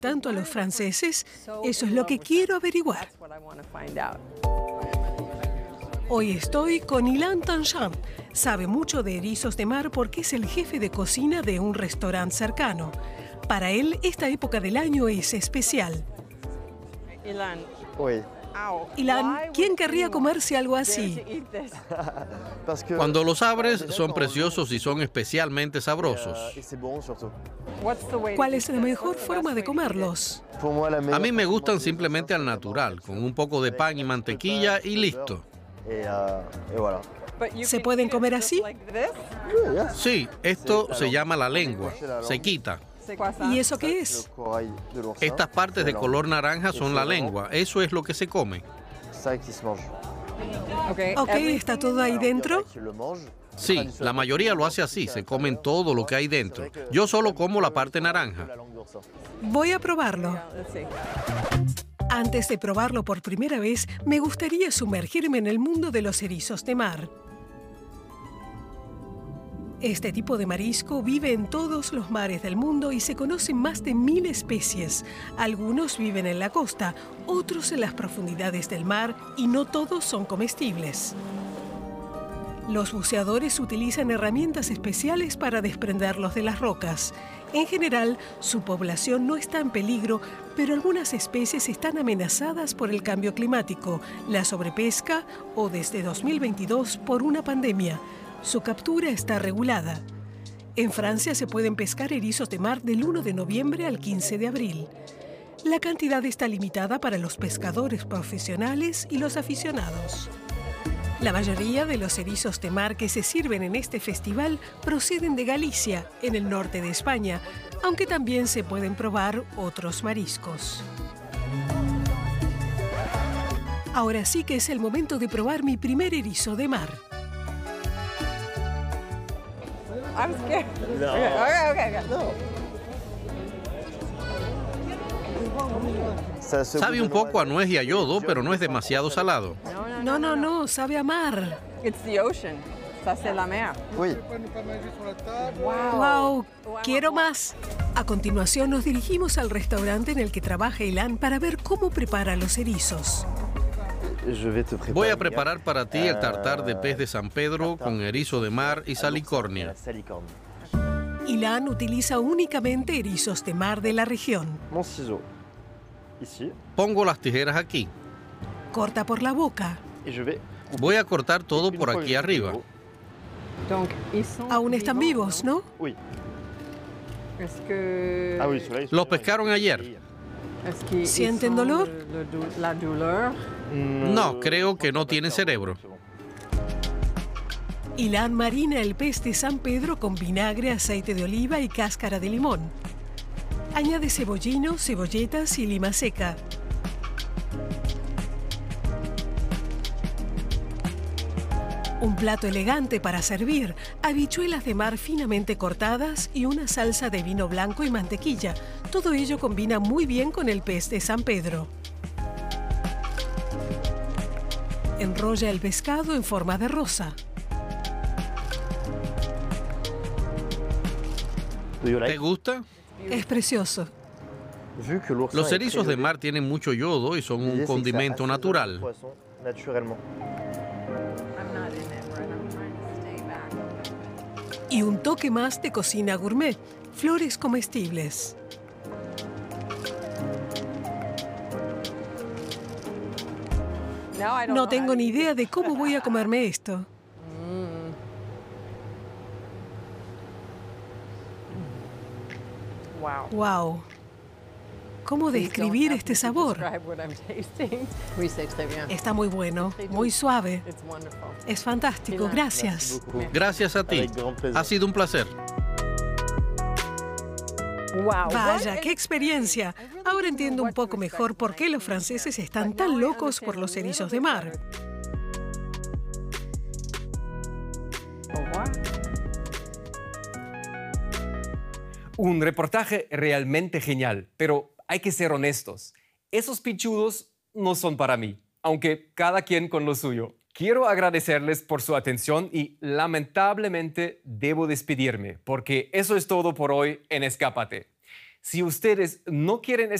tanto a los franceses? Eso es lo que quiero averiguar. Hoy estoy con Ilan Tancham. Sabe mucho de erizos de mar porque es el jefe de cocina de un restaurante cercano. Para él, esta época del año es especial. Ilan, ¿quién querría comerse algo así? Cuando los abres, son preciosos y son especialmente sabrosos. ¿Cuál es la mejor forma de comerlos? A mí me gustan simplemente al natural, con un poco de pan y mantequilla y listo. ¿Se pueden comer así? Sí, esto se llama la lengua. Se quita. ¿Y eso qué es? Estas partes de color naranja son la lengua. Eso es lo que se come. Ok, ¿está todo ahí dentro? Sí, la mayoría lo hace así. Se comen todo lo que hay dentro. Yo solo como la parte naranja. Voy a probarlo. Antes de probarlo por primera vez, me gustaría sumergirme en el mundo de los erizos de mar. Este tipo de marisco vive en todos los mares del mundo y se conocen más de 1000 especies. Algunos viven en la costa, otros en las profundidades del mar y no todos son comestibles. Los buceadores utilizan herramientas especiales para desprenderlos de las rocas. En general, su población no está en peligro, pero algunas especies están amenazadas por el cambio climático, la sobrepesca o desde 2022 por una pandemia. Su captura está regulada. En Francia se pueden pescar erizos de mar del 1 de noviembre al 15 de abril. La cantidad está limitada para los pescadores profesionales y los aficionados. La mayoría de los erizos de mar que se sirven en este festival proceden de Galicia, en el norte de España, aunque también se pueden probar otros mariscos. Ahora sí que es el momento de probar mi primer erizo de mar. I'm scared. No. Okay. No. Sabe un poco a nuez y a yodo, pero no es demasiado salado. No, sabe a mar. It's the ocean. Ça, c'est la mer. Oui. ¡Wow! ¡Quiero más! A continuación nos dirigimos al restaurante en el que trabaja Ilan para ver cómo prepara los erizos. Voy a preparar para ti el tartar de pez de San Pedro con erizo de mar y salicornia. Ilan utiliza únicamente erizos de mar de la región. Mon ciseau. Ici. Pongo las tijeras aquí. Corta por la boca. Et je vais Voy a cortar todo por aquí arriba. Donc, ils sont Aún están vivos, ¿no? Oui. Est-ce que... Ah oui, ceux-là, ils sont Los pescaron ayer. Est-ce qu'ils ¿Sienten ils dolor? sentent la douleur? No, creo que no tienen cerebro. Ilan marina el pez de San Pedro con vinagre, aceite de oliva y cáscara de limón. Añade cebollino, cebolletas y lima seca. Un plato elegante para servir, habichuelas de mar finamente cortadas y una salsa de vino blanco y mantequilla. Todo ello combina muy bien con el pez de San Pedro. Enrolla el pescado en forma de rosa. ¿Te gusta? Es precioso. Los erizos de mar tienen mucho yodo y son un condimento natural. Y un toque más de cocina gourmet, flores comestibles. No tengo ni idea de cómo voy a comerme esto. Wow. ¡Wow! ¿Cómo describir este sabor? Oui, c'est très bien. Está muy bueno, muy suave. It's wonderful. Es fantástico, gracias. Gracias a ti. Ha sido un placer. Wow. Vaya, qué experiencia. Ahora entiendo un poco mejor por qué los franceses están tan locos por los erizos de mar. Un reportaje realmente genial, pero hay que ser honestos. Esos pichudos no son para mí, aunque cada quien con lo suyo. Quiero agradecerles por su atención y lamentablemente debo despedirme, porque eso es todo por hoy en Escápate. Si ustedes no quieren